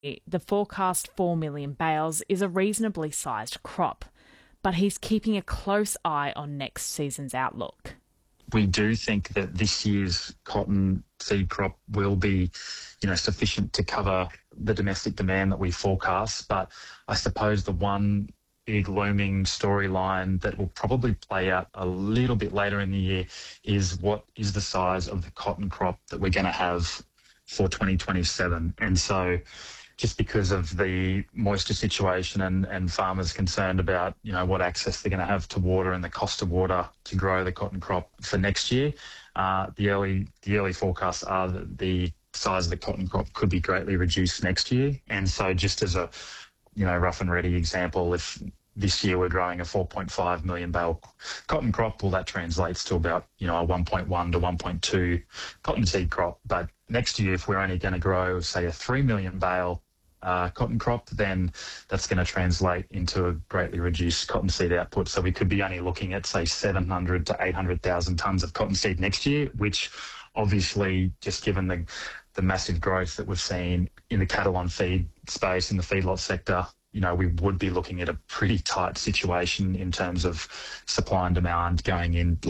The forecast 4 million bales is a reasonably sized crop, but he's keeping a close eye on next season's outlook. We do think that this year's cotton seed crop will be, sufficient to cover the domestic demand that we forecast. But I suppose the one big looming storyline that will probably play out a little bit later in the year is what is the size of the cotton crop that we're going to have for 2027. And so just because of the moisture situation and farmers concerned about, what access they're going to have to water and the cost of water to grow the cotton crop for next year, the early forecasts are that the size of the cotton crop could be greatly reduced next year. And so just as a, rough and ready example, if this year we're growing a 4.5 million bale cotton crop, well, that translates to about, a 1.1 to 1.2 cottonseed crop. But next year, if we're only going to grow, say, a 3 million bale cotton crop, then that's going to translate into a greatly reduced cottonseed output. So we could be only looking at, say, 700 to 800,000 tonnes of cottonseed next year, which obviously, just given the massive growth that we've seen in the cattle on feed space, in the feedlot sector, we would be looking at a pretty tight situation in terms of supply and demand going into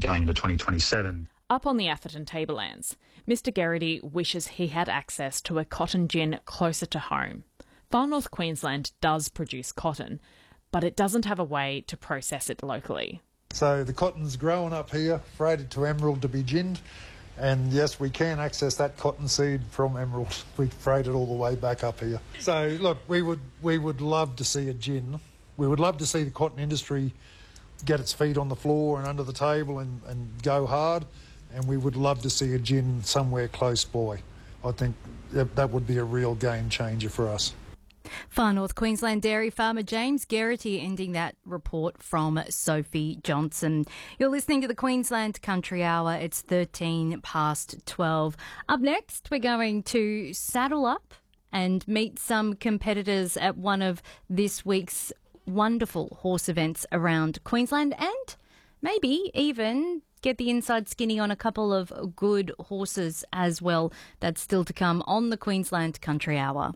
2027. Up on the Atherton tablelands, Mr Geraghty wishes he had access to a cotton gin closer to home. Far North Queensland does produce cotton, but it doesn't have a way to process it locally. So the cotton's growing up here, freighted to Emerald to be ginned. And yes, we can access that cottonseed from Emerald. We freight it all the way back up here. So look, we would love to see a gin. We would love to see the cotton industry get its feet on the floor and under the table and go hard. And we would love to see a gin somewhere close by. I think that would be a real game changer for us. Far North Queensland dairy farmer James Geraghty ending that report from Sophie Johnson. You're listening to the Queensland Country Hour. It's 13 past 12. Up next, we're going to saddle up and meet some competitors at one of this week's wonderful horse events around Queensland and maybe even get the inside skinny on a couple of good horses as well. That's still to come on the Queensland Country Hour.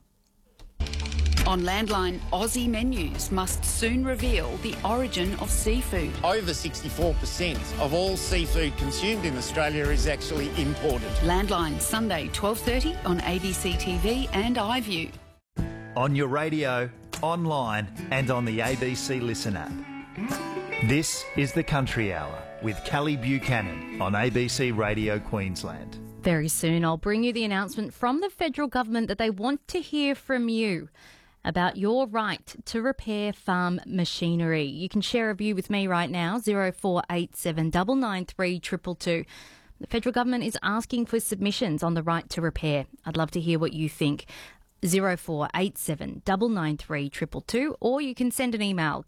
On Landline, Aussie menus must soon reveal the origin of seafood. Over 64% of all seafood consumed in Australia is actually imported. Landline, Sunday, 12:30 on ABC TV and iView. On your radio, online and on the ABC Listen app. This is the Country Hour with Callie Buchanan on ABC Radio Queensland. Very soon I'll bring you the announcement from the federal government that they want to hear from you about your right to repair farm machinery. You can share a view with me right now, 0487 993 222. The federal government is asking for submissions on the right to repair. I'd love to hear what you think. 0487 993 222, or you can send an email,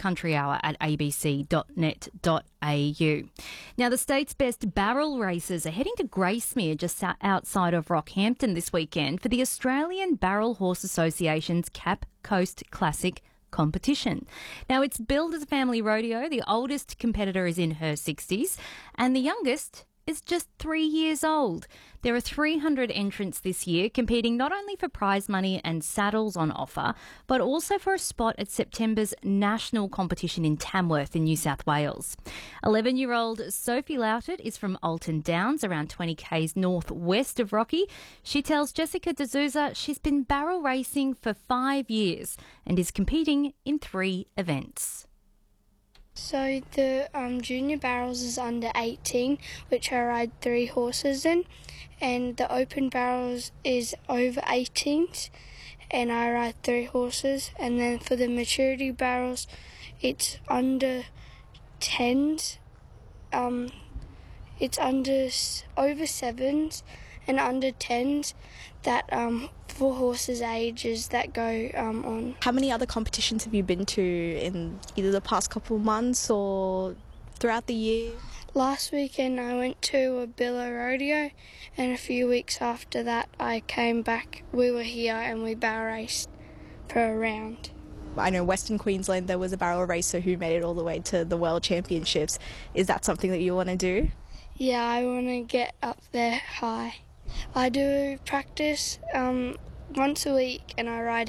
countryhour@abc.net.au. Now, the state's best barrel racers are heading to Gracemere, just outside of Rockhampton this weekend, for the Australian Barrel Horse Association's Cap Coast Classic competition. Now, it's billed as a family rodeo. The oldest competitor is in her 60s, and the youngest is just 3 years old. There are 300 entrants this year, competing not only for prize money and saddles on offer, but also for a spot at September's national competition in Tamworth in New South Wales. 11-year-old Sophie Loughton is from Alton Downs, around 20 k's northwest of Rocky. She tells Jessica D'Souza she's been barrel racing for 5 years and is competing in 3 events. So the junior barrels is under 18, which I ride 3 horses in, and the open barrels is over 18s, and I ride 3 horses. And then for the maturity barrels, it's under 10s, it's over 7s and under 10s that for horses' ages that go on. How many other competitions have you been to in either the past couple of months or throughout the year? Last weekend I went to a Billow Rodeo, and a few weeks after that I came back. We were here and we barrel raced for a round. I know Western Queensland there was a barrel racer who made it all the way to the World Championships. Is that something that you want to do? Yeah, I want to get up there high. I do practice once a week and I ride